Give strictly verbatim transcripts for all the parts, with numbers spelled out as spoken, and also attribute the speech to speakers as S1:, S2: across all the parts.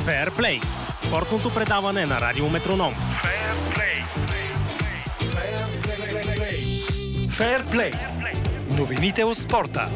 S1: Феърплей – спортното предаване на Радио Метроном.
S2: Феърплей.
S3: Феърплей. Новините от спорта.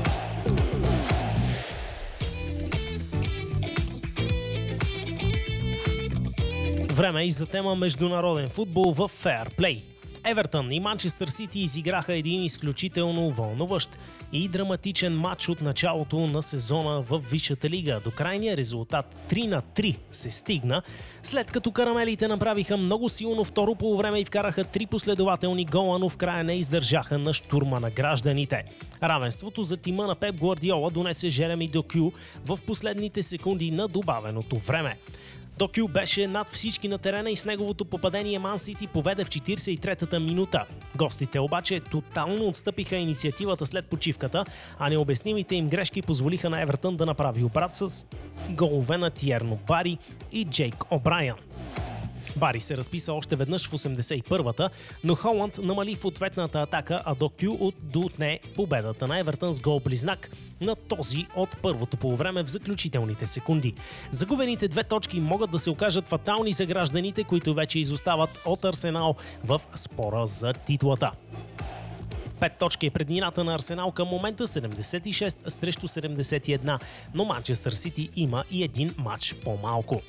S1: Време и за тема международен футбол в Феърплей. Евертън и Манчестър Сити изиграха един изключително вълнуващ и драматичен матч от началото на сезона в Висшата лига. До крайния резултат три на три се стигна, след като карамелите направиха много силно второ полувреме и вкараха три последователни гола, но в края не издържаха на щурма на гражданите. Равенството за тима на Пеп Гвардиола донесе Жереми Докю в последните секунди на добавеното време. Докю беше над всички на терена и с неговото попадение Ман Сити поведе в четиридесет и третата минута. Гостите обаче тотално отстъпиха инициативата след почивката, а необяснимите им грешки позволиха на Евертън да направи обрат с голове на Тиерно Бари и Джейк О'Брайан. Бари се разписа още веднъж в осемдесет и първата, но Холанд намали в ответната атака, а Докю от доотне победата на Евертън с гол-близнак на този от първото полувреме в заключителните секунди. Загубените две точки могат да се окажат фатални за гражданите, които вече изостават от Арсенал в спора за титлата. Пет точки е преднината на Арсенал към момента, седемдесет и шест срещу седемдесет и едно, но Манчестър Сити има и един матч по-малко.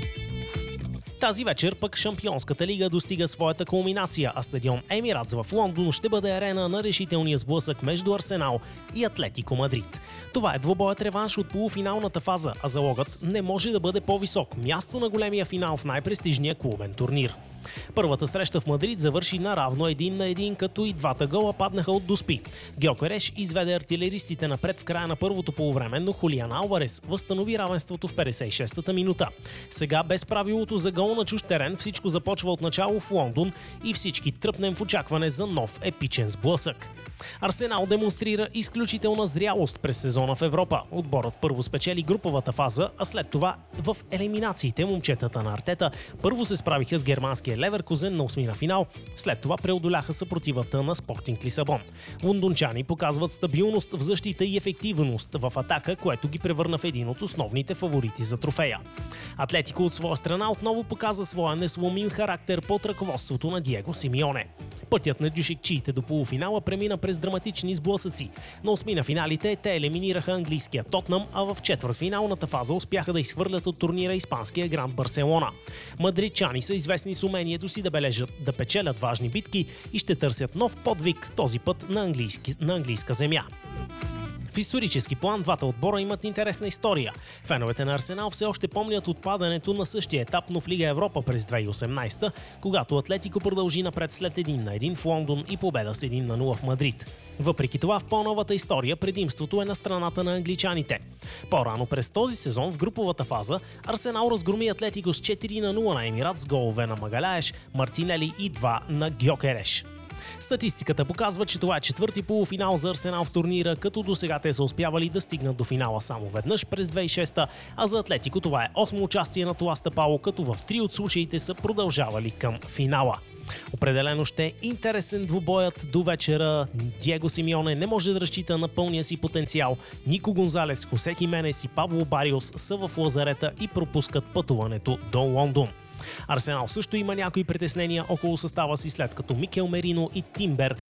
S1: Тази вечер пък Шампионската лига достига своята кулминация, а стадион Емиратс в Лондон ще бъде арена на решителния сблъсък между Арсенал и Атлетико Мадрид. Това е двубоят реванш от полуфиналната фаза, а залогът не може да бъде по-висок – място на големия финал в най-престижния клубен турнир. Първата среща в Мадрид завърши наравно един на един, като и двата гола паднаха от Доспи. Гьокереш изведе артилеристите напред в края на първото полувреме, но Хулиан Алварес възстанови равенството в петдесет и шестата минута. Сега без правилото за гол на чужд терен всичко започва от начало в Лондон и всички тръпнем в очакване за нов епичен сблъсък. Арсенал демонстрира изключителна зрялост през сезона в Европа. Отборът първо спечели груповата фаза, а след това в елиминациите момчетата на Артета първо се справиха с германския Леверкузен на осмина финал, след това преодоляха съпротивата на Спортинг Лисабон. Лондончани показват стабилност в защита и ефективност в атака, което ги превърна в един от основните фаворити за трофея. Атлетико от своя страна отново показа своя несломим характер под ръководството на Диего Симеоне. Пътят на дюшекчиите до полуфинала премина през драматични сблъсъци. На осмина финалите те елиминираха английския Тотнъм, а в четвъртфиналната фаза успяха да изхвърлят от турнира испанския Гранд Барселона. Мадридчани са известни с умението си да бележат, да печелят важни битки и ще търсят нов подвиг, този път на, английски, на английска земя. В исторически план двата отбора имат интересна история. Феновете на Арсенал все още помнят отпадането на същия етап, но в Лига Европа през две хиляди и осемнадесета, когато Атлетико продължи напред след един на един в Лондон и победа с един на нула в Мадрид. Въпреки това, в по-новата история предимството е на страната на англичаните. По-рано през този сезон в груповата фаза Арсенал разгроми Атлетико с четири на нула на Емиратс с голове на Магаляеш, Мартинели и два на Гьокереш. Статистиката показва, че това е четвърти полуфинал за Арсенал в турнира, като досега те са успявали да стигнат до финала само веднъж през две хиляди и шеста, а за Атлетико това е осмо участие на това стъпало, като в три от случаите са продължавали към финала. Определено ще е интересен двубоят до вечера. Диего Симеоне не може да разчита на пълния си потенциал. Нико Гонзалес, Хосе Хименес и Пабло Бариос са в лазарета и пропускат пътуването до Лондон. Арсенал също има някои притеснения около състава си, след като Микел Мерино и Тимбер